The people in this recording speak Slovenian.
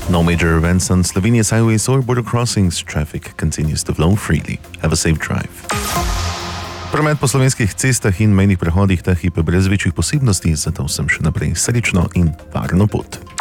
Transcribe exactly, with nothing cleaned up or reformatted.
No major events on Slovenia's highways or border crossings. Traffic continues to flow freely. Have a safe drive. Promet po slovenskih cestah in mejnih prehodih ta hip brez večjih posebnosti, zato sem še naprej srečno in varno pot.